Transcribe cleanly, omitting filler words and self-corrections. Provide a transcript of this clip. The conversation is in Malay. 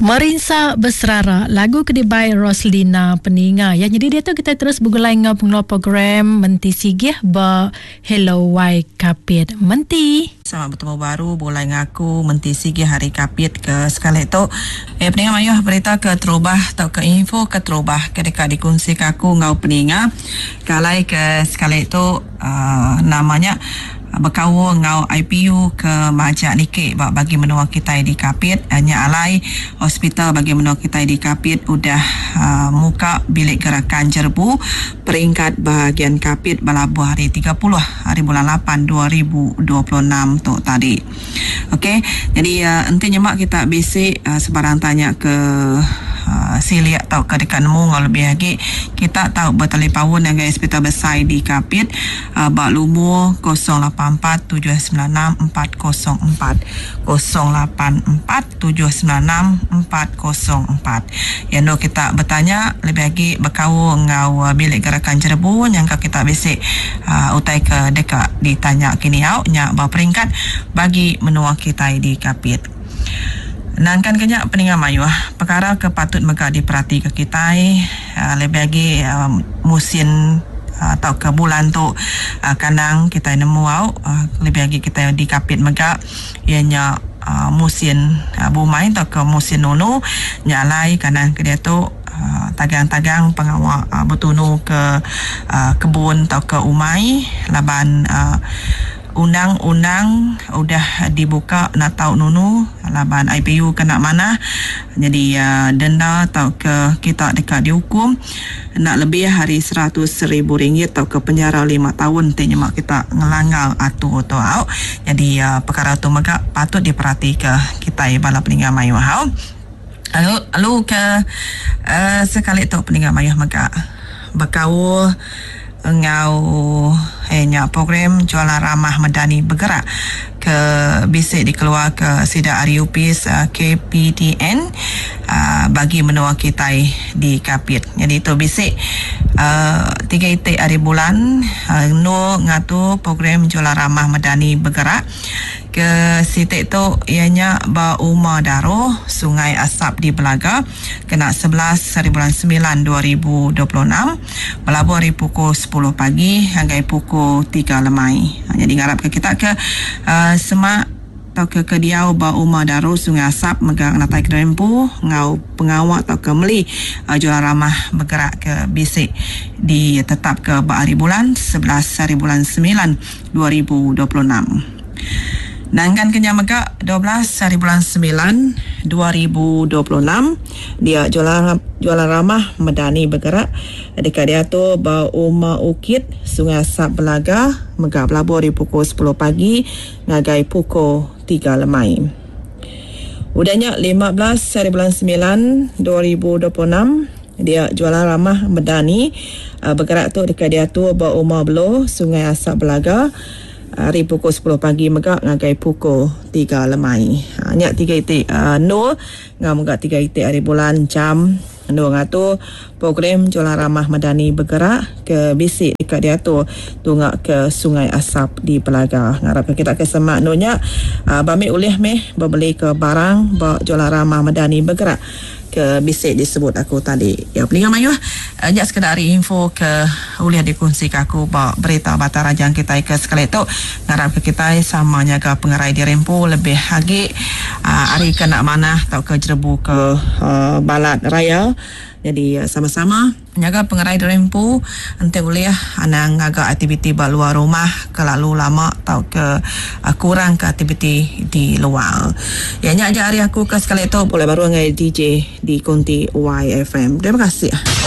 Merinsa Berserara, lagu kedai Roslina Peninga. Ya, jadi dia tu kita terus bergulai dengan pengeluar program Menti Sigih ba Hello Wai Kapit Menti. Selamat bertemu baru boleh ngaku Menti Sigih hari Kapit ke sekali tu. Peninga mayuh berita ke terubah atau ke info ke terubah ke dekat dikongsi kaku ngau Peninga. Kalai ke sekali tu namanya berkawa ngau IPU ke Majak Nikik bagi menua kita di Kapit. Hanya alai hospital bagi menua kita di Kapit udah muka bilik gerakan jerbu peringkat bahagian Kapit balabu hari 30 hari bulan 8 2026 tu tadi. Okey, jadi enti nyemak kita basic sebarang tanya ke siliak tau ke dekat nemu ngau lebih lagi kita tahu bertelefon dengan hospital besar di Kapit bak lumur 084-796-404 084-796-404. Yang kita bertanya lebih lagi berkau ngau bilik gerakan jerbu yang kita basic utai ke dekat ditanya kini au nyak bak peringkat bagi menua kita di Kapit. Nangkan kenyak Peninga Mayuh perkara kepatut mega diperhati ke kita lebih lagi musim atau ke bulan tu kanang kita nemu lebih lagi kita di Kapit mega ianya musim bumai atau ke musim nunu nyalai kanang ke dia tu tagang-tagang pengawal bertunu ke kebun atau ke umai laban undang-undang udah dibuka nak tahu nunu laban IPU kena mana jadi denda atau ke kita dekat dihukum nak lebih hari RM100,000 atau ke penjara 5 tahun tanya mak kita ngelanggar atur tu jadi perkara tu maka patut diperhati ke kita bala Peninga Mayuh lalu ke sekali tu Peninga Mayuh maka berkau ngau program jualan ramah medani bergerak ke bisik dikeluar ke Sida Ariupis KPTN bagi menua kita di Kapit. Jadi itu bisik 3 itik hari bulan ngatu program jualan ramah medani bergerak ke sitik tu ianya ba Umar Daro Sungai Asap di Belaga kena 11 hari bulan 9 2026 berlabuh hari pukul 10 pagi hingga pukul 3 lemai. Jadi ngarap ke kita ke semak atau ke kediau ba Umar Daro Sungai Asap megang natai kerempu ngau pengawak atau ke meli jualan ramah bergerak ke bisik di tetap ke ba hari bulan 11 hari bulan 9 2026. Nangkan kenya mega 12 hari bulan 9 2026 dia jualan ramah medani bergerak dekat dia tu ba Umar Ukit Sungai Asap Belaga mega pelabur di pukul 10 pagi ngagai pukul 3 lemai. Udahnya 15 hari bulan 9 2026 dia jualan ramah medani bergerak tu dekat dia tu ba Umar Belo Sungai Asap Belaga hari pukul 10 pagi megak ngagai pukul 3 lemai. Nyak 3 itik no ngam megak 3 itik hari bulan jam no ngatu program jualan ramah medani bergerak ke bisik dekat dia tu ngak ke Sungai Asap di Belaga. Ngarap kita ke semak no nyak bami ulih meh berbeli ke barang jualan ramah medani bergerak ke bisik disebut aku tadi. Ya Peninga Mayuh nyak sekedar info ke ulih dikongsi ke aku berita batar rajang kita ke sekali tu ngarap ke kita sama nyaga pengerai di Rempu lebih lagi hari kena mana atau ke jerbu ke balat raya. Jadi sama-sama menjaga pengerai di Rempu ente boleh anang agak aktiviti luar rumah ke lalu lama atau ke kurang ke aktiviti di luar. Ya nyak hari aku ke sekali tu boleh baru ngai DJ di Konti YFM. Terima kasih.